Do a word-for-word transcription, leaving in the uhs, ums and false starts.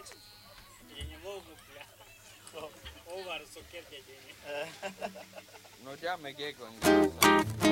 Yenye mogu pia. Over soketi yenye. No jam megeko.